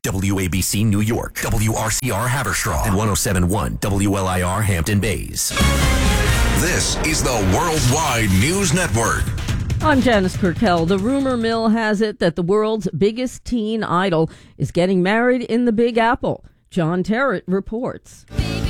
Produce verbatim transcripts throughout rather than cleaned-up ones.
W A B C New York, W R C R Haverstraw, and one oh seven point one W L I R Hampton Bays. This is the Worldwide News Network. I'm Janice Kurkel. The rumor mill has it that the world's biggest teen idol is getting married in the Big Apple. John Terrett reports.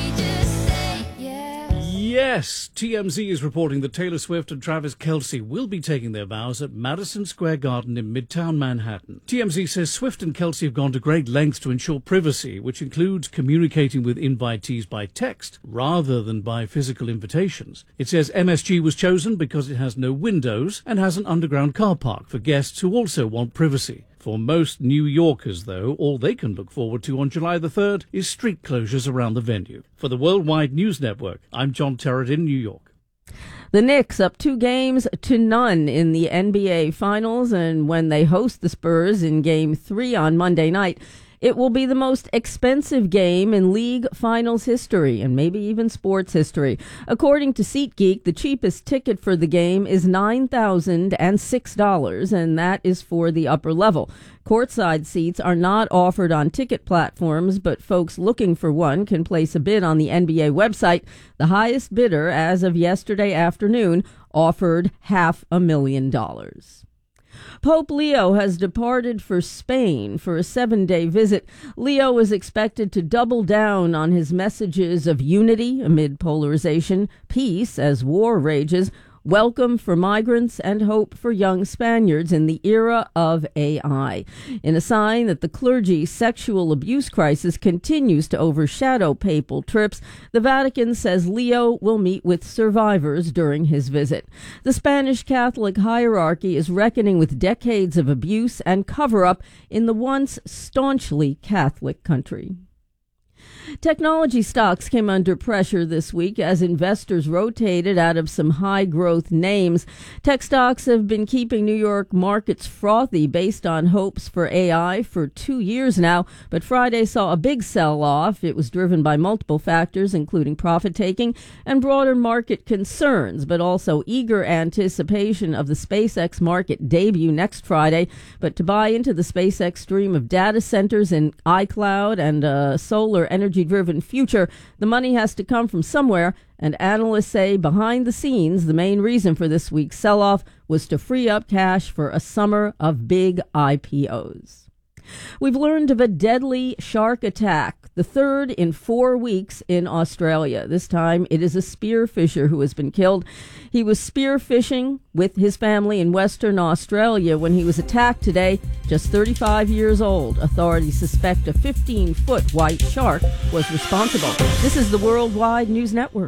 Yes, T M Z is reporting that Taylor Swift and Travis Kelce will be taking their vows at Madison Square Garden in Midtown Manhattan. T M Z says Swift and Kelce have gone to great lengths to ensure privacy, which includes communicating with invitees by text rather than by physical invitations. It says M S G was chosen because it has no windows and has an underground car park for guests who also want privacy. For most New Yorkers, though, all they can look forward to on July the third is street closures around the venue. For the Worldwide News Network, I'm John Terrett in New York. The Knicks up two games to none in the N B A Finals, and when they host the Spurs in Game three on Monday night, it will be the most expensive game in league finals history, and maybe even sports history. According to SeatGeek, the cheapest ticket for the game is nine thousand six dollars, and that is for the upper level. Courtside seats are not offered on ticket platforms, but folks looking for one can place a bid on the N B A website. The highest bidder, as of yesterday afternoon, offered half a million dollars. Pope Leo has departed for Spain for a seven-day visit. Leo is expected to double down on his messages of unity amid polarization, peace as war rages, welcome for migrants, and hope for young Spaniards in the era of A I. In a sign that the clergy's sexual abuse crisis continues to overshadow papal trips, the Vatican says Leo will meet with survivors during his visit. The Spanish Catholic hierarchy is reckoning with decades of abuse and cover-up in the once staunchly Catholic country. Technology stocks came under pressure this week as investors rotated out of some high-growth names. Tech stocks have been keeping New York markets frothy based on hopes for A I for two years now, but Friday saw a big sell-off. It was driven by multiple factors, including profit-taking and broader market concerns, but also eager anticipation of the SpaceX market debut next Friday. But to buy into the SpaceX stream of data centers and iCloud and uh, solar energy-driven future, the money has to come from somewhere, and analysts say behind the scenes, the main reason for this week's sell-off was to free up cash for a summer of big I P Os. We've learned of a deadly shark attack, the third in four weeks in Australia. This time it is a spearfisher who has been killed. He was spearfishing with his family in Western Australia when he was attacked today, just thirty-five years old. Authorities suspect a fifteen-foot white shark was responsible. This is the Worldwide News Network.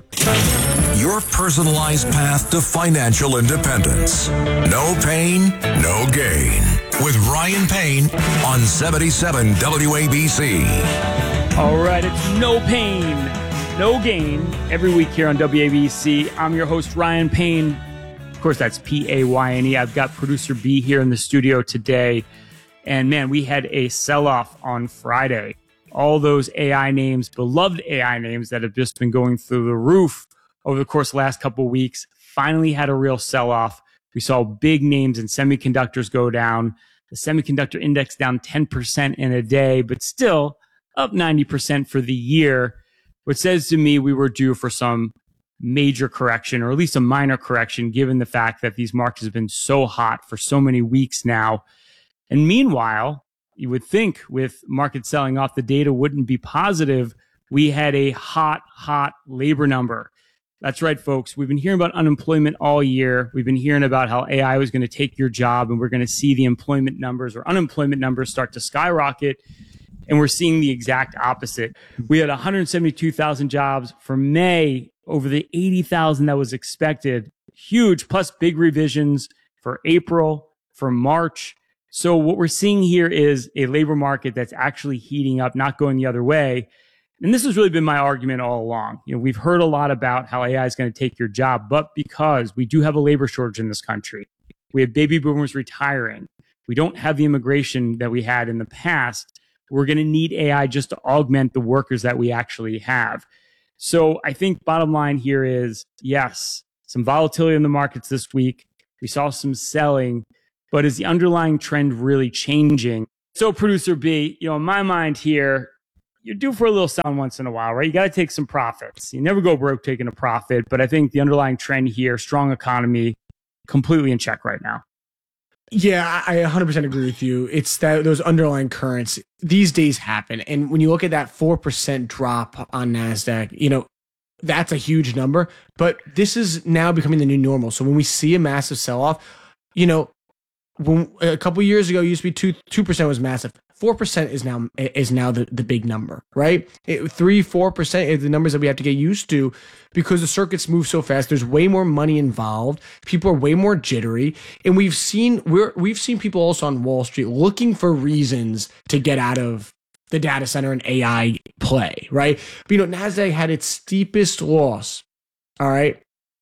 Your personalized path to financial independence. No pain, no gain. With Ryan Payne on seventy-seven W A B C. All right, it's no pain, no gain every week here on W A B C. I'm your host, Ryan Payne. Of course, that's P A Y N E. I've got producer B here in the studio today. And man, we had a sell-off on Friday. All those A I names, beloved A I names that have just been going through the roof over the course of the last couple of weeks, finally had a real sell-off. We saw big names in semiconductors go down. The semiconductor index down ten percent in a day, but still up ninety percent for the year, which says to me we were due for some major correction, or at least a minor correction, given the fact that these markets have been so hot for so many weeks now. And meanwhile, you would think with markets selling off, the data wouldn't be positive. We had a hot, hot labor number. That's right, folks. We've been hearing about unemployment all year. We've been hearing about how A I was going to take your job, and we're going to see the employment numbers or unemployment numbers start to skyrocket. And we're seeing the exact opposite. We had one hundred seventy-two thousand jobs for May over the eighty thousand that was expected. Huge, plus big revisions for April, for March. So what we're seeing here is a labor market that's actually heating up, not going the other way. And this has really been my argument all along. You know, we've heard a lot about how A I is going to take your job, but because we do have a labor shortage in this country, we have baby boomers retiring, we don't have the immigration that we had in the past, we're going to need A I just to augment the workers that we actually have. So I think bottom line here is, yes, some volatility in the markets this week. We saw some selling, but is the underlying trend really changing? So, Producer B, you know, in my mind here, you're due for a little something once in a while, right? You got to take some profits. You never go broke taking a profit, but I think the underlying trend here, strong economy, completely in check right now. Yeah, I one hundred percent agree with you. It's that those underlying currents these days happen. And when you look at that four percent drop on NASDAQ, you know, that's a huge number. But this is now becoming the new normal. So when we see a massive sell-off, you know, when a couple of years ago, it used to be two, 2% was massive. four percent is now is now the, the big number, right? It, three, four percent is the numbers that we have to get used to because the circuits move so fast. There's way more money involved. People are way more jittery. And we've seen we're we've seen people also on Wall Street looking for reasons to get out of the data center and A I play, right? But, you know, NASDAQ had its steepest loss, all right,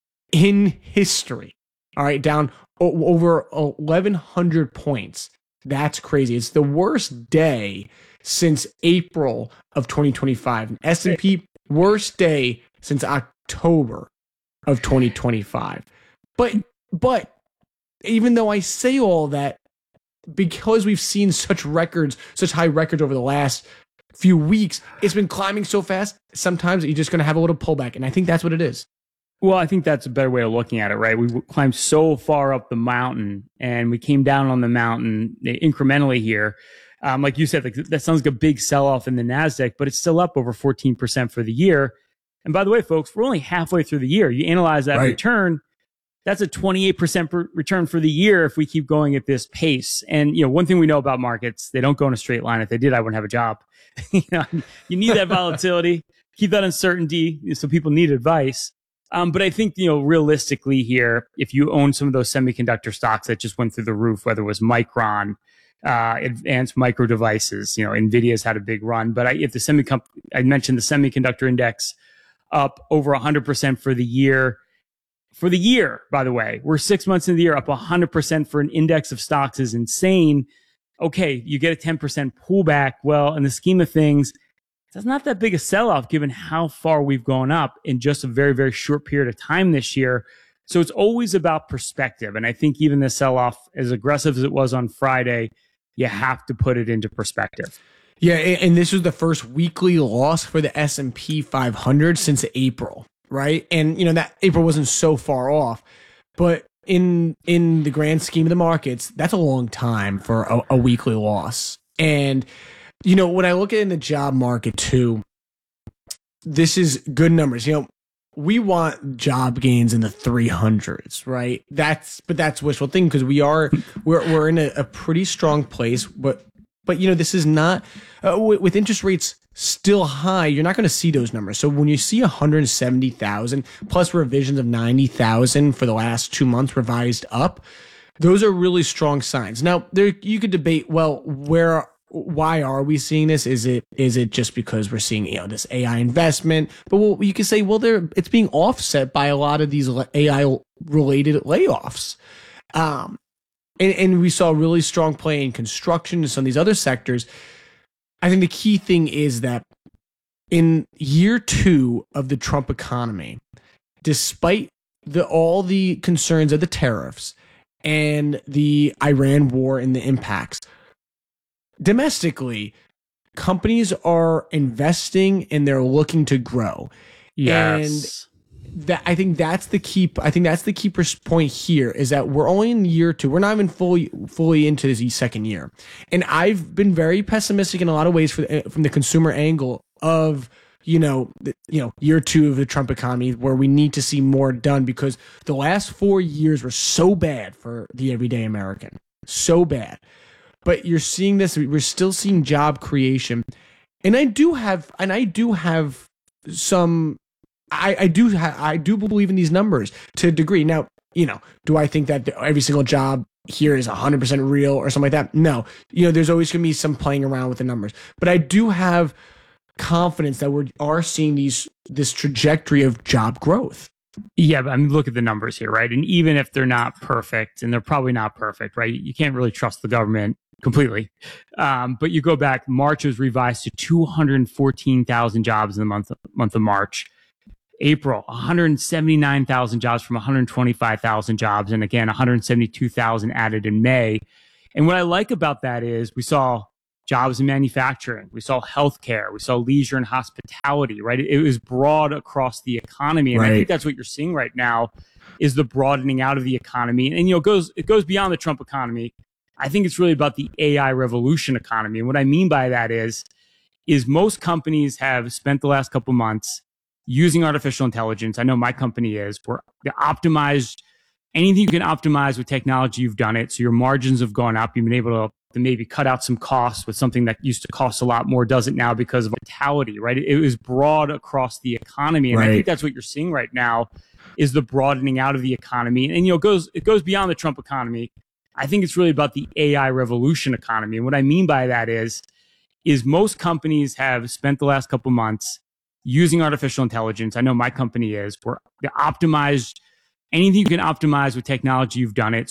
in history, all right, down o- over eleven hundred points. That's crazy. It's the worst day since April of twenty twenty-five. S and P, worst day since October of twenty twenty-five. But, but even though I say all that, because we've seen such records, such high records over the last few weeks, it's been climbing so fast, sometimes you're just going to have a little pullback. And I think that's what it is. Well, I think that's a better way of looking at it, right? We climbed so far up the mountain and we came down on the mountain incrementally here. Um, like you said, like, that sounds like a big sell-off in the NASDAQ, but it's still up over fourteen percent for the year. And by the way, folks, we're only halfway through the year. You analyze that right. return, that's a twenty-eight percent per return for the year if we keep going at this pace. And, you know, one thing we know about markets, they don't go in a straight line. If they did, I wouldn't have a job. you know, you need that volatility, keep that uncertainty, so people need advice. Um, but I think, you know, realistically here, if you own some of those semiconductor stocks that just went through the roof, whether it was Micron, uh, Advanced Micro Devices, you know, NVIDIA's had a big run. But I, if the semicon, I mentioned the semiconductor index up over one hundred percent for the year. For the year, by the way, we're six months into the year, up one hundred percent for an index of stocks is insane. Okay, you get a ten percent pullback. Well, in the scheme of things, that's not that big a sell-off given how far we've gone up in just a very, very short period of time this year. So it's always about perspective. And I think even the sell-off, as aggressive as it was on Friday, you have to put it into perspective. Yeah, and this was the first weekly loss for the S and P five hundred since April, right? And, you know, that April wasn't so far off. But in in the grand scheme of the markets, that's a long time for a, a weekly loss. And you know, when I look at it in the job market too, this is good numbers. You know, we want job gains in the three hundreds, right? That's, but that's wishful thinking because we are, we're, we're in a, a pretty strong place. But, but you know, this is not, uh, with, with interest rates still high, you're not going to see those numbers. So when you see one hundred seventy thousand plus revisions of ninety thousand for the last two months revised up, those are really strong signs. Now, there you could debate, well, where why are we seeing this? Is it is it just because we're seeing, you know, this A I investment? But well, you could say, well, there it's being offset by a lot of these A I related layoffs, um, and and we saw really strong play in construction and some of these other sectors. I think the key thing is that in year two of the Trump economy, despite the all the concerns of the tariffs and the Iran war and the impacts, domestically, companies are investing and they're looking to grow. Yes. And that I think that's the key. I think that's the key point here is that we're only in year two. We're not even fully fully into this second year. And I've been very pessimistic in a lot of ways for the, from the consumer angle of, you know, the, you know, year two of the Trump economy, where we need to see more done because the last four years were so bad for the everyday American, so bad. But you're seeing this, we're still seeing job creation. And I do have, and I do have some, I, I do, ha, I do believe in these numbers to a degree. Now, you know, do I think that every single job here is one hundred percent real or something like that? No. You know, there's always going to be some playing around with the numbers. But I do have confidence that we are seeing these, this trajectory of job growth. Yeah, but I mean, look at the numbers here, right? And even if they're not perfect, and they're probably not perfect, right? You can't really trust the government completely. Um, but you go back, March was revised to two hundred fourteen thousand jobs in the month, month of March. April, one hundred seventy-nine thousand jobs from one hundred twenty-five thousand jobs. And again, one hundred seventy-two thousand added in May. And what I like about that is we saw jobs in manufacturing. We saw healthcare. We saw leisure and hospitality, right? It, it was broad across the economy. And right. I think that's what you're seeing right now is the broadening out of the economy. And, you know, it goes, it goes beyond the Trump economy. I think it's really about the A I revolution economy. And what I mean by that is, is most companies have spent the last couple months using artificial intelligence. I know my company is. We're optimized. Anything you can optimize with technology, you've done it. So your margins have gone up. You've been able to, to maybe cut out some costs with something that used to cost a lot more, doesn't now because of vitality, right? It, it was broad across the economy. And right. I think that's what you're seeing right now is the broadening out of the economy. And, you know, it goes, it goes beyond the Trump economy. I think it's really about the A I revolution economy. And what I mean by that is, is most companies have spent the last couple months using artificial intelligence. I know my company is. We're optimized. Anything you can optimize with technology, you've done it. So